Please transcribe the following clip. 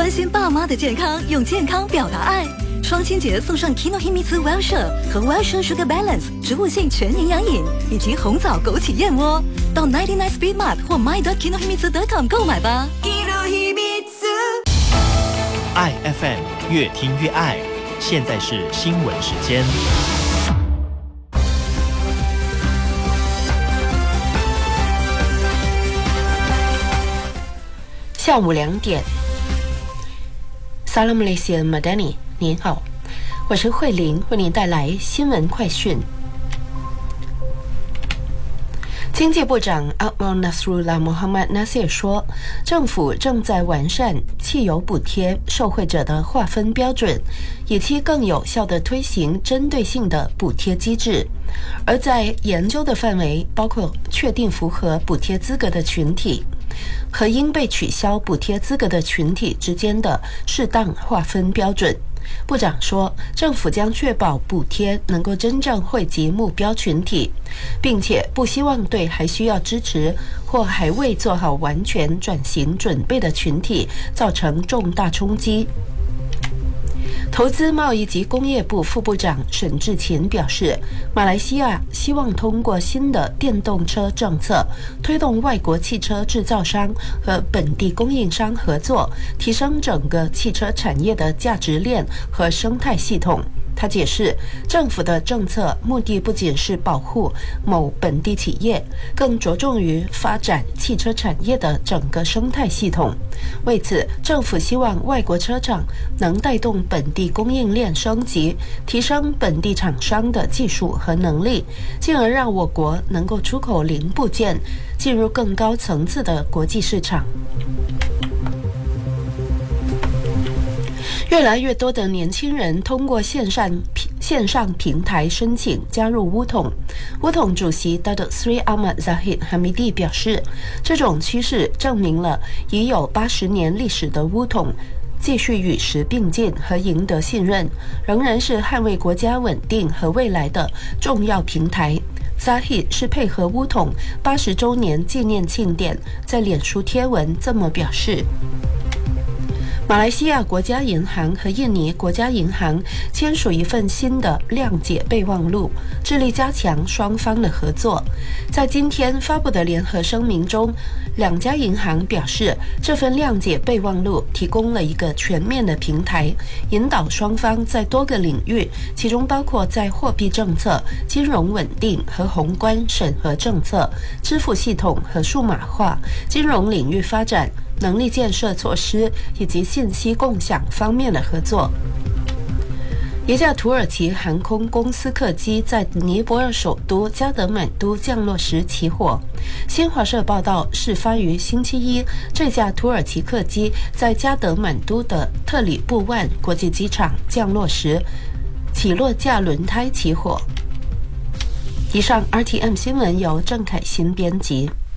关心爸妈的健康，用健康表达爱。双亲节送上 Kinohimitsu Wellshire 和 Wellshire Sugar Balance 植物性全营养饮，以及红枣枸杞燕窝。到99 Speed Mart 或 my.kinohimitsu.com 购买吧。 爱 FM 越听越爱，现在是新闻时间。 下午2点。Salam Malaysia Madani， 您好，我是慧玲，为您带来新闻快讯。经济部长 Akmal Nasrullah Mohamad Nasir 说，政府正在完善汽油补贴受惠者的划分标准，以期更有效地推行针对性的补贴机制。而在研究的范围包括确定符合补贴资格的群体和应被取消补贴资格的群体之间的适当划分标准。部长说，政府将确保补贴能够真正惠及目标群体，并且不希望对还需要支持或还未做好完全转型准备的群体造成重大冲击。投资贸易及工业部副部长沈志勤表示，马来西亚希望通过新的电动车政策，推动外国汽车制造商和本地供应商合作，提升整个汽车产业的价值链和生态系统。他解释，政府的政策目的不仅是保护某本地企业，更着重于发展汽车产业的整个生态系统。为此，政府希望外国车厂能带动本地供应链升级，提升本地厂商的技术和能力，进而让我国能够出口零部件，进入更高层次的国际市场。越来越多的年轻人通过线上平台申请加入乌统。乌统主席 Datuk Seri Ahmad Zahid Hamidi 表示，这种趋势证明了已有80年历史的乌统继续与时并进和赢得信任，仍然是捍卫国家稳定和未来的重要平台。Zahid 是配合乌统80周年纪念庆典，在脸书贴文这么表示。马来西亚国家银行和印尼国家银行签署一份新的谅解备忘录，致力加强双方的合作。在今天发布的联合声明中，两家银行表示，这份谅解备忘录提供了一个全面的平台，引导双方在多个领域，其中包括在货币政策、金融稳定和宏观审核政策、支付系统和数码化、金融领域发展、能力建设措施以及信息共享方面的合作。一架土耳其航空公司客机在尼泊尔首都加德满都降落时起火。新华社报道，事发于星期一，这架土耳其客机在加德满都的特里布万国际机场降落时，起落架轮胎起火。以上 RTM 新闻由郑凯欣编辑。